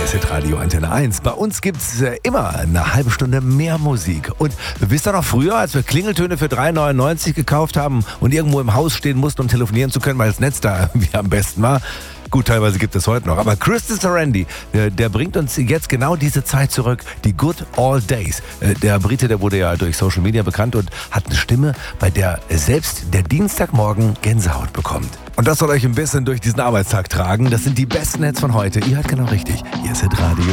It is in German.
ist Hitradio Antenne 1. Bei uns gibt's immer eine halbe Stunde mehr Musik. Und wisst ihr noch früher, als wir Klingeltöne für 3,99 gekauft haben und irgendwo im Haus stehen mussten, um telefonieren zu können, weil das Netz da wie am besten war? Gut, teilweise gibt es heute noch. Aber Crystal Sarandon, der bringt uns jetzt genau diese Zeit zurück. Die Good Old Days. Der Brite, der wurde ja durch Social Media bekannt und hat eine Stimme, bei der selbst der Dienstagmorgen Gänsehaut bekommt. Und das soll euch ein bisschen durch diesen Arbeitstag tragen. Das sind die besten Hits von heute. Ihr hört genau richtig. Ihr seid Radio